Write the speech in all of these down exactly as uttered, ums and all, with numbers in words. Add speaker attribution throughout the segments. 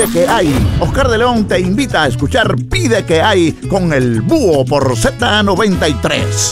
Speaker 1: Pide que hay. Oscar de León te invita a escuchar Pide que hay con el Búho por Z noventa y tres.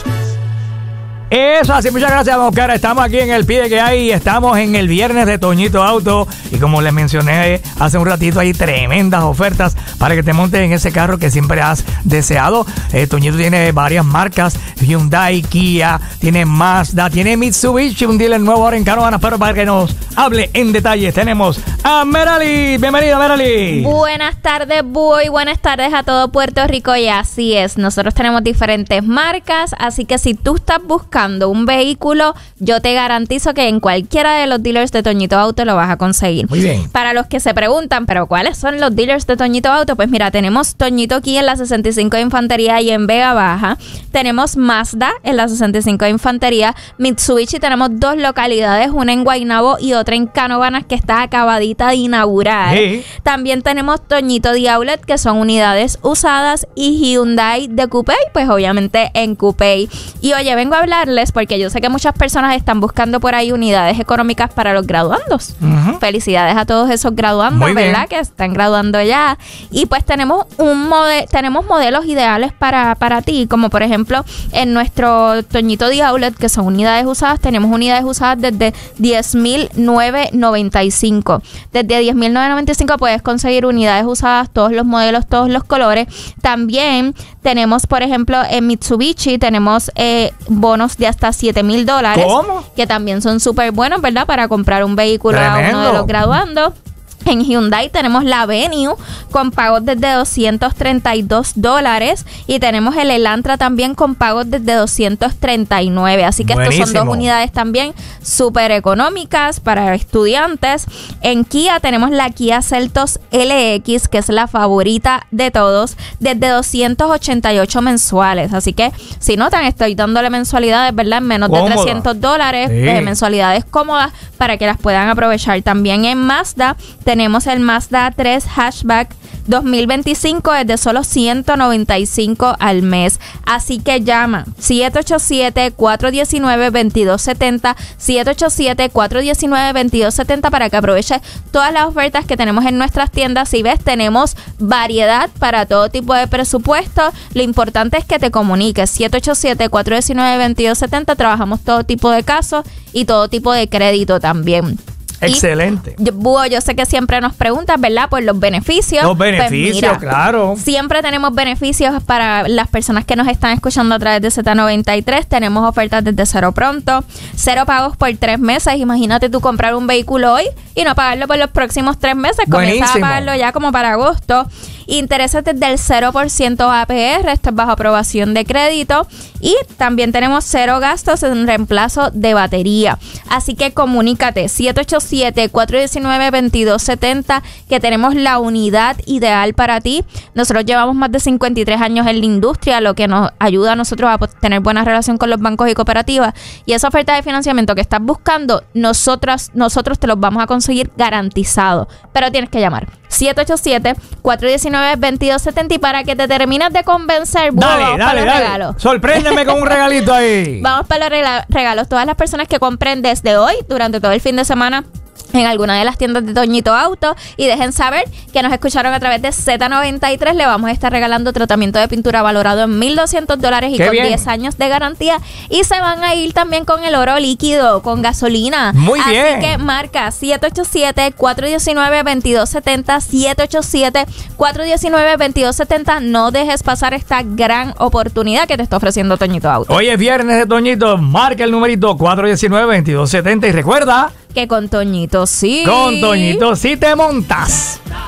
Speaker 2: Eso así, muchas gracias, Oscar. Estamos aquí en el Pide que hay. Estamos en el viernes de Toñito Auto. Y como les mencioné hace un ratito, hay tremendas ofertas para que te montes en ese carro que siempre has deseado. Eh, Toñito tiene varias marcas: Hyundai, Kia, tiene Mazda, tiene Mitsubishi, un dealer nuevo ahora en Canóvanas. Pero para que nos hable en detalle, tenemos a Merali. Bienvenida, Merali.
Speaker 3: Buenas tardes, Búho, y buenas tardes a todo Puerto Rico. Y así es, nosotros tenemos diferentes marcas, así que si tú estás buscando un vehículo, yo te garantizo que en cualquiera de los dealers de Toñito Auto lo vas a conseguir.
Speaker 2: Muy bien.
Speaker 3: Para los que se preguntan, ¿pero cuáles son los dealers de Toñito Auto? Pues mira, tenemos Toñito Kia en la sesenta y cinco de Infantería y en Vega Baja. Tenemos Mazda en la sesenta y cinco de Infantería. Mitsubishi tenemos dos localidades, una en Guaynabo y otra en Canóvanas, que está acabadita de inaugurar.
Speaker 2: Sí.
Speaker 3: También tenemos Toñito de Outlet, que son unidades usadas, y Hyundai de Coupé, pues obviamente en Coupé. Y oye, vengo a hablar porque yo sé que muchas personas están buscando por ahí unidades económicas para los graduandos. Uh-huh. Felicidades a todos esos graduandos, muy ¿verdad? Bien. Que están graduando ya. Y pues tenemos un mode- tenemos modelos ideales para, para ti, como por ejemplo en nuestro Toñito de Outlet, que son unidades usadas, tenemos unidades usadas desde diez mil novecientos noventa y cinco. Desde diez mil novecientos noventa y cinco puedes conseguir unidades usadas, todos los modelos, todos los colores. También tenemos, por ejemplo, en Mitsubishi tenemos eh, bonos de hasta siete mil dólares.
Speaker 2: ¿Cómo?
Speaker 3: Que también son súper buenos, ¿verdad? Para comprar un vehículo Tremendo. A uno de los graduandos. En Hyundai tenemos la Venue con pagos desde doscientos treinta y dos dólares y tenemos el Elantra también con pagos desde doscientos treinta y nueve. Así que Buenísimo. Estos son dos unidades también súper económicas para estudiantes. En Kia tenemos la Kia Seltos L X, que es la favorita de todos, desde doscientos ochenta y ocho mensuales. Así que si notan, estoy dándole mensualidades, ¿verdad? En menos Cómoda. de trescientos dólares, sí. eh, mensualidades cómodas para que las puedan aprovechar. También en Mazda tenemos el Mazda tres Hatchback dos mil veinticinco desde solo ciento noventa y cinco al mes. Así que llama siete ocho siete, cuatro uno nueve, dos dos siete cero, siete ocho siete, cuatro uno nueve, dos dos siete cero para que aproveches todas las ofertas que tenemos en nuestras tiendas. Si ves, tenemos variedad para todo tipo de presupuesto. Lo importante es que te comuniques. siete ocho siete, cuatro uno nueve, dos dos siete cero. Trabajamos todo tipo de casos y todo tipo de crédito también.
Speaker 2: Excelente.
Speaker 3: Y, Búho, yo sé que siempre nos preguntas, ¿verdad? Por los beneficios.
Speaker 2: Los beneficios, pues mira, claro.
Speaker 3: Siempre tenemos beneficios para las personas que nos están escuchando a través de Z noventa y tres. Tenemos ofertas desde cero pronto, cero pagos por tres meses. Imagínate tú comprar un vehículo hoy y no pagarlo por los próximos tres meses. Comienzas a pagarlo ya como para agosto. Intereses desde el cero por ciento A P R, esto es bajo aprobación de crédito. Y también tenemos cero gastos en reemplazo de batería. Así que comunícate, siete ocho siete, cuatro uno nueve, dos dos siete cero, que tenemos la unidad ideal para ti. Nosotros llevamos más de cincuenta y tres años en la industria, lo que nos ayuda a nosotros a tener buena relación con los bancos y cooperativas. Y esa oferta de financiamiento que estás buscando, nosotros, nosotros te los vamos a conseguir garantizado. Pero tienes que llamar siete ocho siete, cuatro uno nueve, dos dos siete cero y para que te termines de convencer,
Speaker 2: dale,
Speaker 3: vamos
Speaker 2: dale,
Speaker 3: para los
Speaker 2: dale.
Speaker 3: regalos.
Speaker 2: Sorpréndeme con un regalito ahí.
Speaker 3: Vamos para los regla- regalos. Todas las personas que compren desde hoy, durante todo el fin de semana, en alguna de las tiendas de Toñito Auto y dejen saber que nos escucharon a través de Z noventa y tres, le vamos a estar regalando tratamiento de pintura valorado en mil doscientos dólares y
Speaker 2: Qué
Speaker 3: con
Speaker 2: bien.
Speaker 3: diez años de garantía, y se van a ir también con el oro líquido, con gasolina.
Speaker 2: Muy
Speaker 3: Así
Speaker 2: bien.
Speaker 3: que marca siete ocho siete, cuatro uno nueve, dos dos siete cero, siete ocho siete, cuatro uno nueve, dos dos siete cero. No dejes pasar esta gran oportunidad que te está ofreciendo Toñito Auto.
Speaker 2: Hoy es viernes de Toñito, marca el numerito cuatro uno nueve, dos dos siete cero y recuerda
Speaker 3: Que con Toñito sí.
Speaker 2: Con Toñito sí te montas.